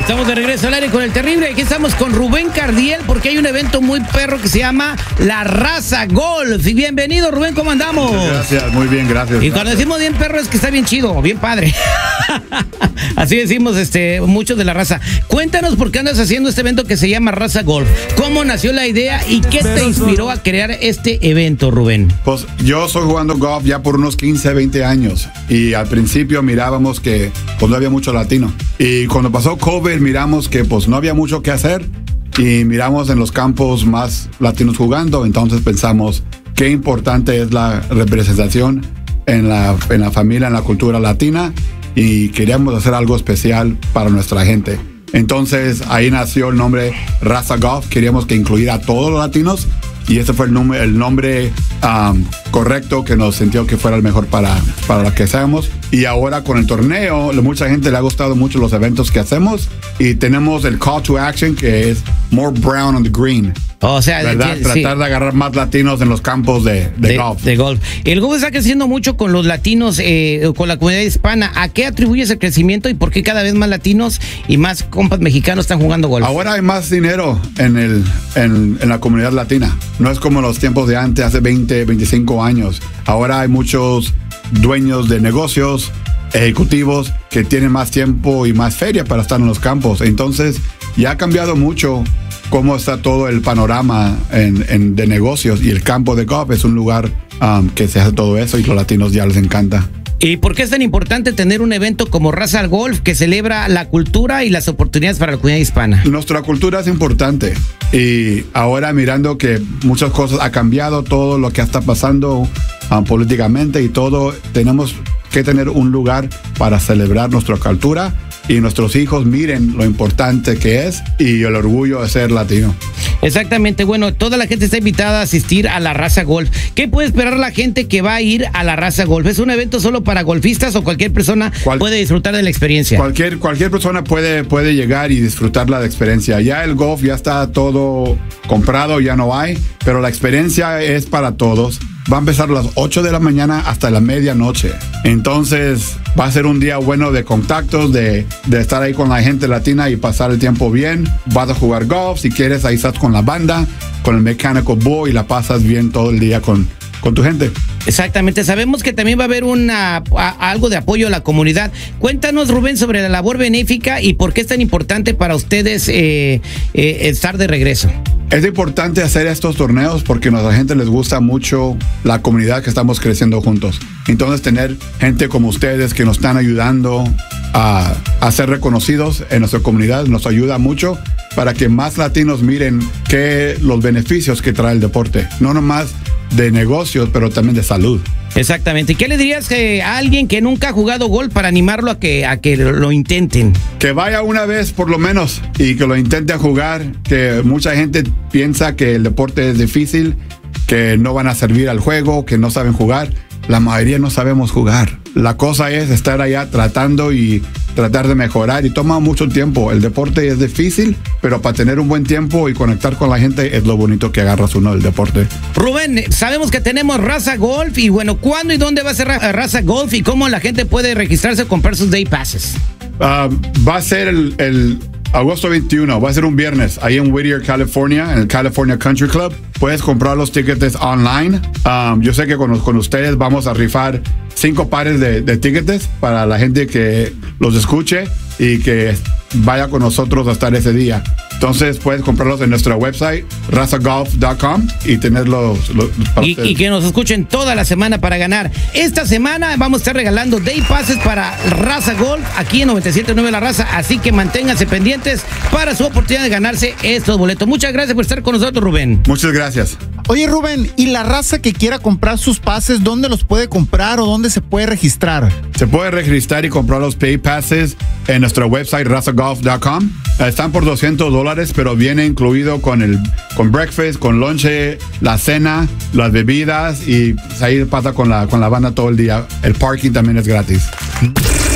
Estamos de regreso al aire con el terrible. Aquí estamos con Rubén Cardiel porque hay un evento muy perro que se llama La Raza Golf. Y bienvenido, Rubén, ¿cómo andamos? Gracias, muy bien, gracias. Y cuando decimos bien perro es que está bien chido, bien padre. Así decimos muchos de la raza. Cuéntanos por qué andas haciendo este evento que se llama Raza Golf. ¿Cómo nació la idea y qué te inspiró a crear este evento, Rubén? Pues yo estoy jugando golf ya por unos 15, 20 años. Y al principio mirábamos que pues no había mucho latino. Y cuando pasó COVID miramos que pues no había mucho que hacer. Y miramos en los campos más latinos jugando. Entonces pensamos qué importante es la representación en la familia, en la cultura latina. Y queríamos hacer algo especial para nuestra gente. Entonces ahí nació el nombre Raza Golf. Queríamos que incluyera a todos los latinos y ese fue el nombre correcto que nos sintió que fuera el mejor para lo que hacemos. Y ahora con el torneo, mucha gente le ha gustado mucho los eventos que hacemos y tenemos el call to action que es more brown on the green. O sea, tratar de agarrar más latinos en los campos de golf. De golf. El golf está creciendo mucho con los latinos, con la comunidad hispana. ¿A qué atribuyes el crecimiento y por qué cada vez más latinos y más compas mexicanos están jugando golf? Ahora hay más dinero en la comunidad latina. No es como los tiempos de antes, hace 20, 25 años. Ahora hay muchos dueños de negocios, ejecutivos que tienen más tiempo y más feria para estar en los campos. Entonces, ya ha cambiado mucho cómo está todo el panorama de negocios y el campo de golf es un lugar que se hace todo eso y los latinos ya les encanta. ¿Y por qué es tan importante tener un evento como Raza Golf que celebra la cultura y las oportunidades para la comunidad hispana? Nuestra cultura es importante y ahora mirando que muchas cosas ha cambiado, todo lo que está pasando políticamente y todo, tenemos que tener un lugar para celebrar nuestra cultura y nuestros hijos miren lo importante que es y el orgullo de ser latino. Exactamente, bueno, toda la gente está invitada a asistir a la Raza Golf. ¿Qué puede esperar la gente que va a ir a la Raza Golf? ¿Es un evento solo para golfistas o cualquier persona puede disfrutar de la experiencia? Cualquier persona puede llegar y disfrutar la experiencia. Ya el golf ya está todo comprado, ya no hay, pero la experiencia es para todos. Va a empezar a las 8 de la mañana hasta la medianoche. Entonces va a ser un día bueno de contactos, de estar ahí con la gente latina y pasar el tiempo bien. Vas a jugar golf, si quieres ahí estás con la banda, con el Mechanical Bull y la pasas bien todo el día con tu gente. Exactamente, sabemos que también va a haber algo de apoyo a la comunidad. Cuéntanos, Rubén, sobre la labor benéfica y por qué es tan importante para ustedes estar de regreso. Es importante hacer estos torneos porque a nuestra gente les gusta mucho la comunidad que estamos creciendo juntos. Entonces tener gente como ustedes que nos están ayudando a ser reconocidos en nuestra comunidad nos ayuda mucho para que más latinos miren los beneficios que trae el deporte. No nomás de negocios, pero también de salud. Exactamente. ¿Qué le dirías a alguien que nunca ha jugado golf para animarlo a que lo intenten? Que vaya una vez por lo menos y que lo intente a jugar, que mucha gente piensa que el deporte es difícil, que no van a servir al juego, que no saben jugar. La mayoría no sabemos jugar. La cosa es estar allá tratando y tratar de mejorar y toma mucho tiempo. El deporte es difícil, pero para tener un buen tiempo y conectar con la gente es lo bonito que agarras uno del deporte. Rubén, sabemos que tenemos Raza Golf y bueno, ¿cuándo y dónde va a ser Raza Golf y cómo la gente puede registrarse o comprar sus day passes? Va a ser el agosto 21, va a ser un viernes, ahí en Whittier, California, en el California Country Club. Puedes comprar los tickets online. Yo sé que con ustedes vamos a rifar 5 pares de tickets para la gente que los escuche y que vaya con nosotros a estar ese día. Entonces puedes comprarlos en nuestra website, razagolf.com y tenerlos para ustedes. Y que nos escuchen toda la semana para ganar. Esta semana vamos a estar regalando day passes para Raza Golf aquí en 97.9 La Raza, así que manténganse pendientes para su oportunidad de ganarse estos boletos. Muchas gracias por estar con nosotros, Rubén. Muchas gracias. Oye, Rubén, ¿y la raza que quiera comprar sus pases, dónde los puede comprar o dónde se puede registrar? Se puede registrar y comprar los pay passes en nuestra website, razagolf.com. Están por $200, pero viene incluido con breakfast, con lonche, la cena, las bebidas y ahí pasa con la banda todo el día. El parking también es gratis.